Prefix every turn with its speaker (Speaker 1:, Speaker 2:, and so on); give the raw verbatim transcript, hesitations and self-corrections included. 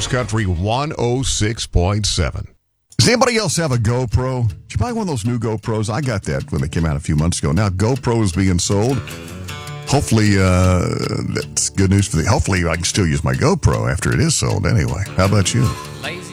Speaker 1: Country one oh six point seven.
Speaker 2: Does anybody else have a GoPro? Did you buy one of those new GoPros? I got that when they came out a few months ago. Now GoPro is being sold. Hopefully, uh, that's good news for the. Hopefully, I can still use my GoPro after it is sold anyway. How about you?
Speaker 3: Lazy